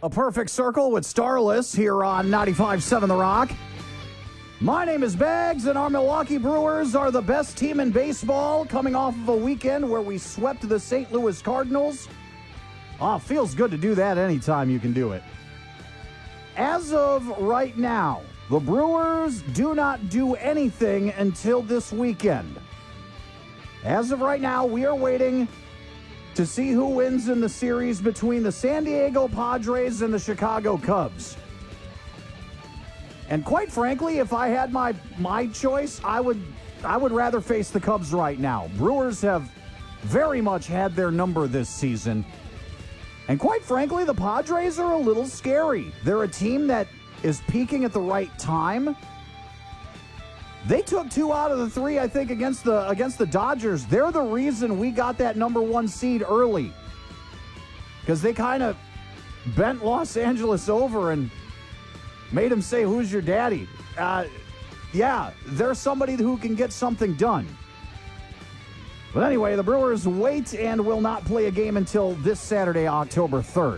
A Perfect Circle with Starless here on 95.7 The Rock. My name is Bags, and our Milwaukee Brewers are the best team in baseball, coming off of a weekend where we swept the St. Louis Cardinals. Feels good to do that anytime you can do it. As of right now, the Brewers do not do anything until this weekend. As of right now, we are waiting to see who wins in the series between the San Diego Padres and the Chicago Cubs. And quite frankly, if I had my choice, I would rather face the Cubs right now. Brewers have very much had their number this season. And quite frankly, the Padres are a little scary. They're a team that is peaking at the right time. They took 2 out of the 3, I think, against the Dodgers. They're the reason we got that number 1 seed early. Because they kind of bent Los Angeles over and made him say, "Who's your daddy?" Yeah, they're somebody who can get something done. But anyway, the Brewers wait and will not play a game until this Saturday, October 3rd.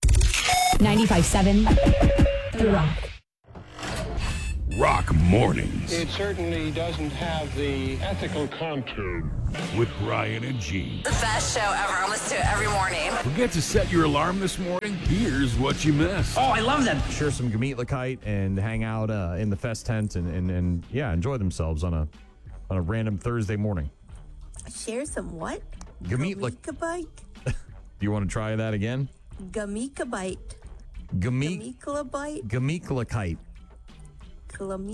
95.7 The Rock. Rock Mornings. It certainly doesn't have the ethical content. With Ryan and Gene. The best show ever. I listen to it every morning. Forget to set your alarm this morning? Here's what you missed. Oh, I love them. Share some Gemeetlakite and hang out in the fest tent and yeah, enjoy themselves on a random Thursday morning. Share some what? Gemeetlakite. Do you want to try that again? Gemeeklabite. Gemeeklakite.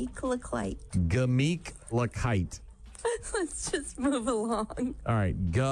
Gemeeklakite. Gemeeklakite. Let's just move along. All right.